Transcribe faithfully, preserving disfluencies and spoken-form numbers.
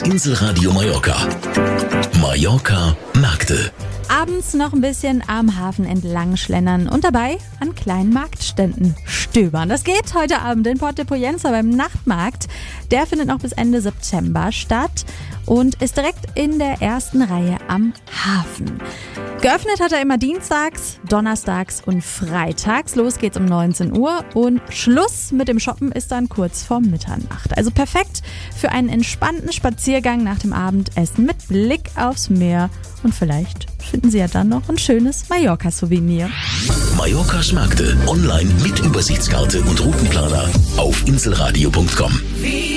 Inselradio Mallorca. Mallorca Märkte. Abends noch ein bisschen am Hafen entlang schlendern und dabei an kleinen Marktständen stöbern. Das geht heute Abend in Port de Pollença beim Nachtmarkt. Der findet noch bis Ende September statt und ist direkt in der ersten Reihe am Hafen. Geöffnet hat er immer dienstags, donnerstags und freitags. Los geht's um neunzehn Uhr und Schluss mit dem Shoppen ist dann kurz vor Mitternacht. Also perfekt für einen entspannten Spaziergang nach dem Abendessen mit Blick aufs Meer. Und vielleicht finden Sie ja dann noch ein schönes Mallorca-Souvenir. Mallorcas Märkte online mit Übersichtskarte und Routenplaner auf inselradio punkt com.